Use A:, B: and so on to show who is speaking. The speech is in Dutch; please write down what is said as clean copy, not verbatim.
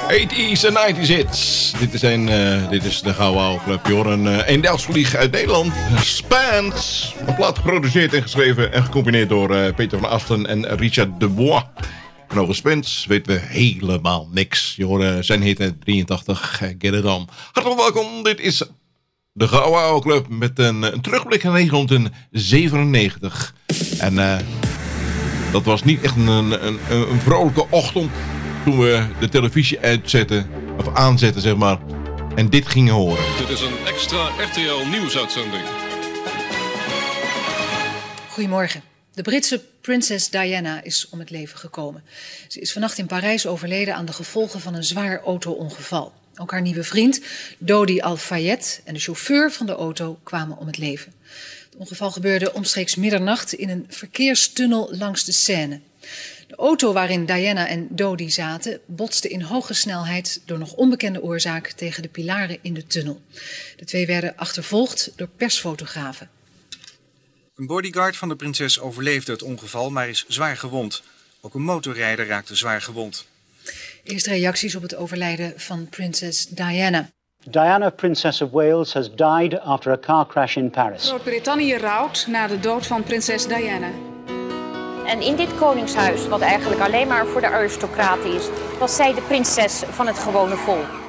A: 80's en 90's hits. Dit is de Gouden Ouwe Club. Je hoort een Delftsvlieg uit Nederland. Spans. Een plaat geproduceerd en geschreven en gecombineerd door Peter van Asten en Richard de Bois. En over Spans weten we helemaal niks. Je hoort zijn hit uit 83, Get It On. Hartelijk welkom, dit is de Gouden Ouwe Club met een terugblik naar 1997. En dat was niet echt een vrolijke ochtend toen we de televisie uitzetten, of aanzetten zeg maar, en dit gingen horen.
B: Dit is een extra RTL nieuwsuitzending.
C: Goedemorgen. De Britse prinses Diana is om het leven gekomen. Ze is vannacht in Parijs overleden aan de gevolgen van een zwaar auto-ongeval. Ook haar nieuwe vriend, Dodi Al-Fayed, en de chauffeur van de auto kwamen om het leven. Het ongeval gebeurde omstreeks middernacht in een verkeerstunnel langs de Seine. De auto waarin Diana en Dodi zaten botste in hoge snelheid door nog onbekende oorzaak tegen de pilaren in de tunnel. De twee werden achtervolgd door persfotografen.
D: Een bodyguard van de prinses overleefde het ongeval, maar is zwaar gewond. Ook een motorrijder raakte zwaar gewond.
C: Eerste reacties op het overlijden van prinses Diana.
E: Diana, Princess of Wales, has died after a car crash in Paris.
F: Groot-Brittannië rouwt na de dood van prinses Diana.
G: En in dit koningshuis, wat eigenlijk alleen maar voor de aristocraten is, was zij de prinses van het gewone volk.